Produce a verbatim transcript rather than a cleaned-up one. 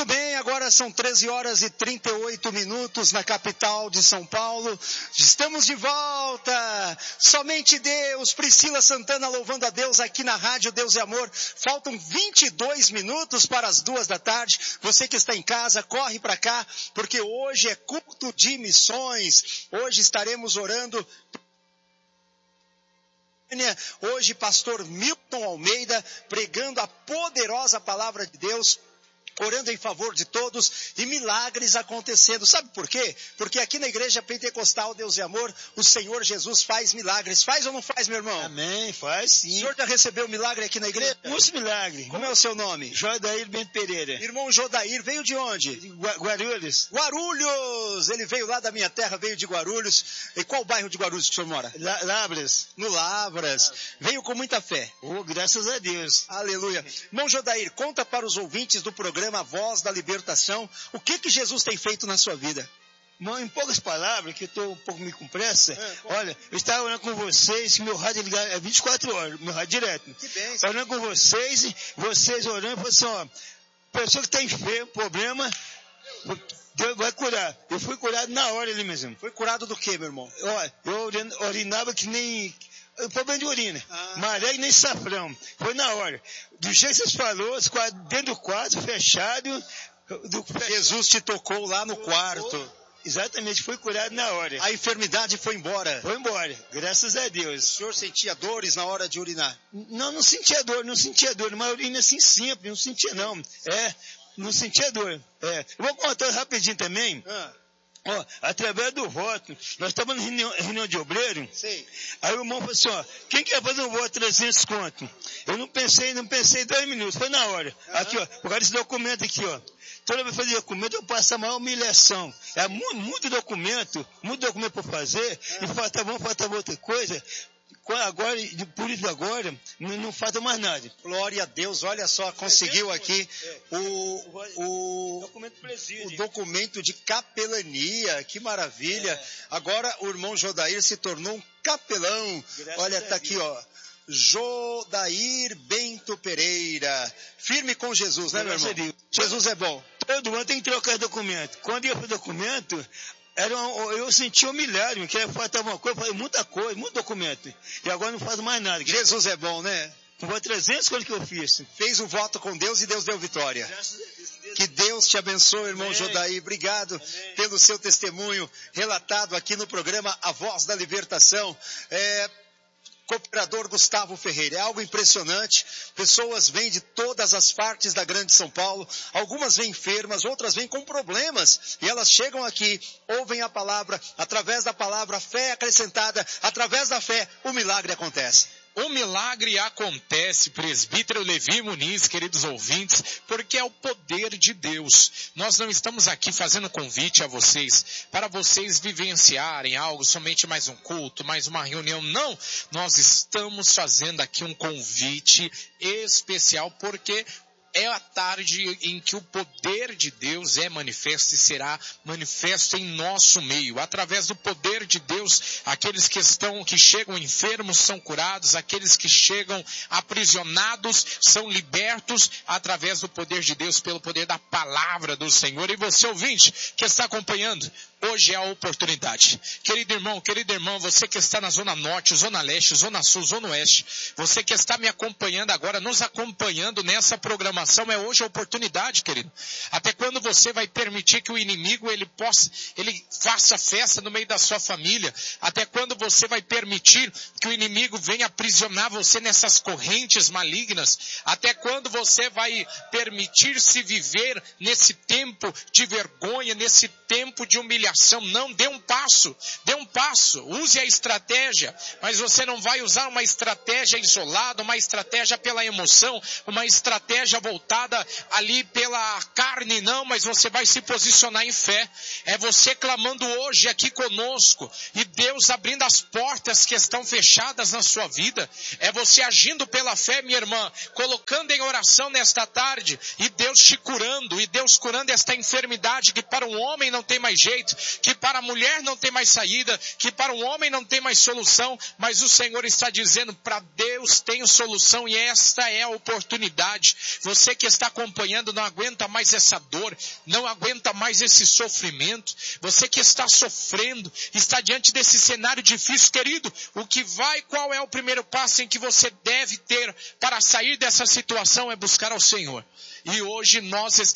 Muito bem, agora são treze horas e trinta e oito minutos na capital de São Paulo. Estamos de volta. Somente Deus, Priscila Santana louvando a Deus aqui na Rádio Deus é Amor. Faltam vinte e dois minutos para as duas da tarde. Você que está em casa, corre para cá, porque hoje é culto de missões. Hoje estaremos orando. Hoje, pastor Milton Almeida pregando a poderosa palavra de Deus, orando em favor de todos e milagres acontecendo. Sabe por quê? Porque aqui na igreja pentecostal Deus é Amor, o Senhor Jesus faz milagres. Faz ou não faz, meu irmão? Amém, faz sim. O senhor já recebeu milagre aqui na igreja? Muitos milagres. Como é o seu nome? Jodair Bento Pereira. Irmão Jodair, veio de onde? De Guarulhos. Guarulhos! Ele veio lá da minha terra, veio de Guarulhos. E qual bairro de Guarulhos que o senhor mora? La Labras. No Lavras. Veio com muita fé. Oh, graças a Deus. Aleluia. Irmão Jodair, conta para os ouvintes do programa A Voz da Libertação, o que que Jesus tem feito na sua vida? Em poucas palavras, que eu estou um pouco meio com pressa, é, olha, eu estava orando com vocês, meu rádio é ligado é vinte e quatro horas, meu rádio direto. Que bem. Orando com vocês, vocês orando, falando assim, ó, pessoa que está enferma, problema, Deus vai curar. Eu fui curado na hora ali mesmo. Foi curado do quê, meu irmão? Olha, eu urinava que nem... O problema de urina, ah. maré e nem safrão, foi na hora. Do jeito que vocês falaram, dentro do quarto, fechado. Do... Jesus te tocou lá no quarto. Exatamente, foi curado na hora. A enfermidade foi embora. Foi embora, graças a Deus. O senhor sentia dores na hora de urinar? Não, não sentia dor, não sentia dor. Uma urina assim simples, não sentia não. É, não sentia dor. É. Eu vou contar rapidinho também. Ah. Ó, através do voto, nós estávamos na reunião, reunião de obreiro. Sim. Aí o irmão falou assim, ó, quem quer fazer um voto trezentos conto? Eu não pensei, não pensei dois minutos, foi na hora. Uhum. Aqui, ó, por causa desse documento aqui, ó. Toda vez que fazer documento, eu passo a maior humilhação. É muito, muito documento, muito documento para fazer, uhum. E falta, vamos faltar outra coisa. Agora, por isso agora, não, não falta mais nada. Glória a Deus, olha só, conseguiu aqui o, o, o documento de capelania, que maravilha. Agora o irmão Jodair se tornou um capelão. Olha, está aqui, ó, Jodair Bento Pereira. Firme com Jesus, né, meu irmão? Jesus é bom. Todo ano tem que trocar documento. Quando eu fiz documento... Era um, eu senti humilhado, que faltava uma coisa, muita coisa, muito documento. E agora não faço mais nada. Jesus é bom, né? Foi trezentas coisas que eu fiz. Fez um voto com Deus e Deus deu vitória. Graças a Deus. Que Deus, que Deus te abençoe, irmão Amém. Jodair. Obrigado Amém. Pelo seu testemunho relatado aqui no programa A Voz da Libertação. É... Cooperador Gustavo Ferreira, é algo impressionante, pessoas vêm de todas as partes da grande São Paulo, algumas vêm enfermas, outras vêm com problemas, e elas chegam aqui, ouvem a palavra, através da palavra, a fé acrescentada, através da fé, o milagre acontece. O milagre acontece, presbítero Levi Muniz, queridos ouvintes, porque é o poder de Deus. Nós não estamos aqui fazendo convite a vocês, para vocês vivenciarem algo, somente mais um culto, mais uma reunião. Não, nós estamos fazendo aqui um convite especial, porque é a tarde em que o poder de Deus é manifesto e será manifesto em nosso meio. Através do poder de Deus, aqueles que estão, que chegam enfermos são curados, aqueles que chegam aprisionados são libertos através do poder de Deus, pelo poder da palavra do Senhor. E você, ouvinte, que está acompanhando, hoje é a oportunidade. Querido irmão, querida irmã, você que está na Zona Norte, Zona Leste, Zona Sul, Zona Oeste, você que está me acompanhando agora, nos acompanhando nessa programação, é hoje a oportunidade, querido. Até quando você vai permitir que o inimigo, ele possa, ele faça festa no meio da sua família? Até quando você vai permitir que o inimigo venha aprisionar você nessas correntes malignas? Até quando você vai permitir-se viver nesse tempo de vergonha, nesse tempo de humilhação? Não, dê um passo, dê um passo, use a estratégia, mas você não vai usar uma estratégia isolada, uma estratégia pela emoção, uma estratégia voltada ali pela carne, não, mas você vai se posicionar em fé. É você clamando hoje aqui conosco, e Deus abrindo as portas que estão fechadas na sua vida. É você agindo pela fé, minha irmã, colocando em oração nesta tarde, e Deus te curando, e Deus curando esta enfermidade que para um homem não tem mais jeito, que para a mulher não tem mais saída, que para um homem não tem mais solução, mas o Senhor está dizendo, para Deus tem solução, e esta é a oportunidade. Você você que está acompanhando não aguenta mais essa dor, não aguenta mais esse sofrimento, você que está sofrendo, está diante desse cenário difícil, querido, o que vai, qual é o primeiro passo em que você deve ter para sair dessa situação é buscar ao Senhor. E hoje nós estamos